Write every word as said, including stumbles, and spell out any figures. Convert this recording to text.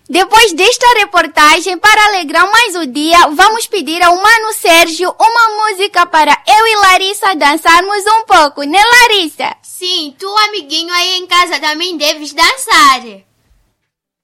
Depois desta reportagem, para alegrar mais o dia, vamos pedir ao Mano Sérgio uma música para eu e Larissa dançarmos um pouco, né, Larissa? Sim, tu, amiguinho aí em casa, também deves dançar.